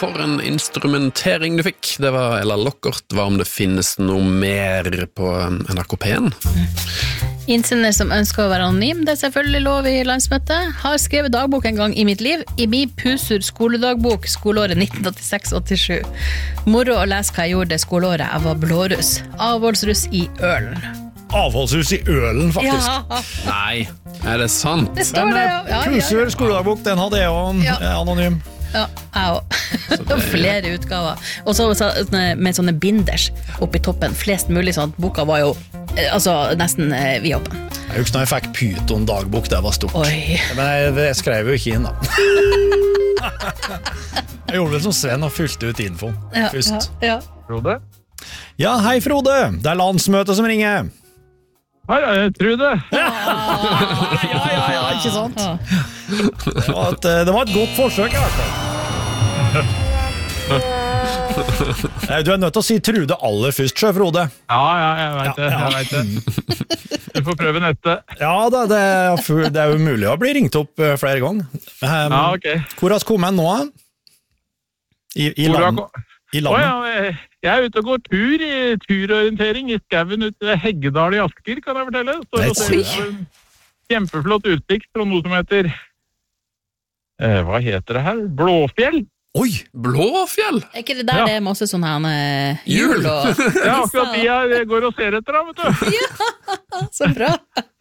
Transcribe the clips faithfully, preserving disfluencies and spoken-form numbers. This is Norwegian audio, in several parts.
for en instrumentering du fikk. Det var Ella Lockert. Hva om det finnes noe mer på N R K P en? Innsender som ønsker å være anonym, det er selvfølgelig lov i landsmøtet, har skrevet dagbok en gang i mitt liv, i min Pusur skoledagbok, skoleåret nitten åttiseks åttisju. Moro å lese hva jeg gjorde det skoleåret jeg var blåruss. Avholdsruss i Ølen. Avholdsruss i Ølen, faktisk. Ja. Nei, er det sant? Det står det, ja. ja, ja, Pusur ja. skoledagbok, den hadde jeg jo Ja. anonym. Ja, jeg også. Og flere utgaver. Og så så- med sånne binders oppi toppen, flest mulig sånn at boka var jo eh, altså nesten eh, vidåpen. Jeg husker når jeg fikk Python-dagbok, det var stort. Oi. Men jeg, jeg skrev jo ikke inn da. Jeg gjorde vel som Sven og fylte ut info Ja, først. ja, ja. Frode? Ja, hei Frode, det er landsmøtet som ringer. Hei, jeg tror det. Ja, ja, ja, ikke sant? Ja. Det var et, det var et godt forsøk, i hvert fall. Nei, Du er nødt til å si Trude aller først, sjø, Frode. Ja, ja, jeg vet det. Ja, ja. Jeg vet det. Du får prøve neste. Ja, da, det, er, fu- det er jo mulig å bli ringt opp eh, flere ganger. Um, Ja, ok. Hvor har du kommet nå? I, i, Hvor land, har I Å landet? ja, jeg- jeg er ute og går tur i turorientering i skauen ute ved Heggedal i Asker, kan jeg fortelle. Står og ser Nei, på en kjempeflott utsikt fra noe som heter eh, hva heter det her? Blåfjell? Oi! Blåfjell? Er ikke det der Ja. det er masse sånn her eh, Jul. jul og Det er akkurat de jeg går og ser etter, da, vet du. Så bra.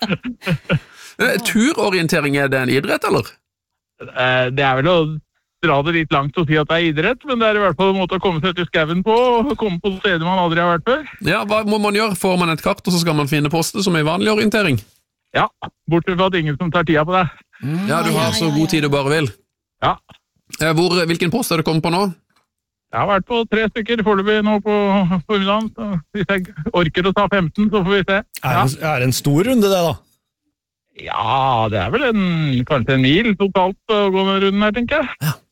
Eh, Turorientering, er det en idrett, eller? Eh, Det er vel å dra det litt langt og si at det er idrett, men det er i hvert fall en måte å komme seg til skauen på, og komme på steder man aldri har vært før. Ja, hva må man gjøre? Får man et kart, og så skal man finne poster som i vanlig orientering? Ja, bortsett fra at ingen som tar tida på deg. Ja, du har ja, så ja, god tid du bare vil. Ja. Eh, Hvor, hvilken post er du kommet på nå? Jeg har vært på tre stykker foreløpig nå på formiddagen, så hvis jeg orker å ta femten, så får vi se. Er Ja, det, er det en stor runde, det, da? ja det er vel en, kanskje en mil totalt å gå den runden her, tenker jeg. Ja.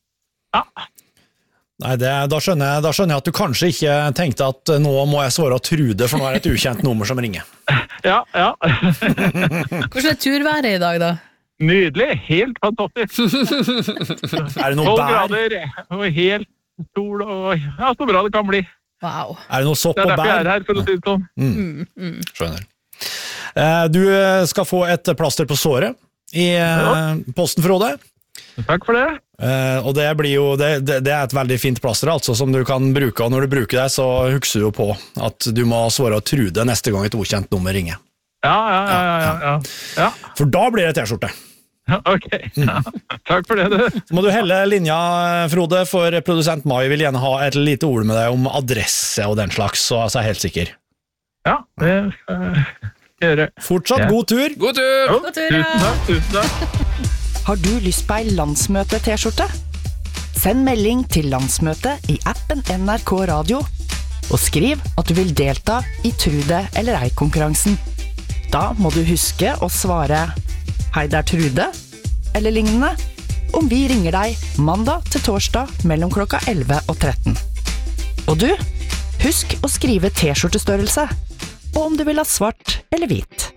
Nei, det, da, skjønner jeg, da skjønner jeg at du kanskje ikke tenkte at eh, nå må jeg svare Trude, for nå er det et ukjent nummer som ringer. Ja, ja. Hvordan er turværet i dag, da? Nydelig. Helt fantastisk. Er det noe Tolv bær? grader og helt sol og ja, så bra det kan bli. Wow. Er det noe sopp Det er og derfor jeg er bær? her, for å si det sånn. Mm, Skjønner. Eh, Du eh, skal få et plaster på såret i eh, posten, Frode. Takk for det. Eh, og det blir jo det, det, det er et veldig fint plaster, altså, som du kan bruke, og når du bruker det, så husker du jo på at du må svare Trude neste gang et ukjent nummer ringer. Ja, ja, ja, ja, ja, ja. ja. For da blir det T-skjorte. Ok. Ja. Takk for det, du. Så må du helle linja, Frode, for produsent Mai vil gjerne ha et lite ord med deg om adresse og den slags, så jeg er helt sikker. Ja, det skal jeg gjøre. Fortsatt Ja. god tur! God tur! Jo, God tur, ja. tusen takk, tusen takk. Har du lyst på ei landsmøte-T-skjorte? Send melding til landsmøtet i appen N R K Radio, og skriv at du vil delta i Tru det eller ei-konkurransen. Da må du huske å svare «Hei, det er Trude», eller lignende, om vi ringer deg mandag til torsdag mellom klokka elleve og tretten. Og du, husk å skrive T-skjortestørrelse, og om du vil ha svart eller hvit.